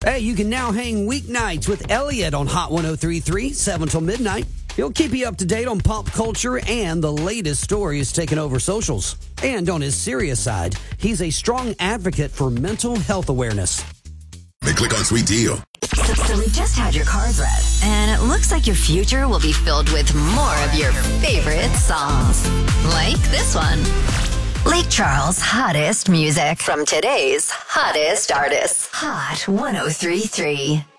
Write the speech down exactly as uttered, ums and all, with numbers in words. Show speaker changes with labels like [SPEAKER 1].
[SPEAKER 1] Hey, you can now hang weeknights with Elliot on Hot one oh three point three, seven till midnight. He'll keep you up to date on pop culture and the latest stories taking over socials. And on his serious side, he's a strong advocate for mental health awareness.
[SPEAKER 2] Then click on Sweet Deal.
[SPEAKER 3] So, so we just had your cards read, and it looks like your future will be filled with more of your favorite songs. Like this one. Lake Charles' hottest music from today's hottest artists. Hot one oh three point three.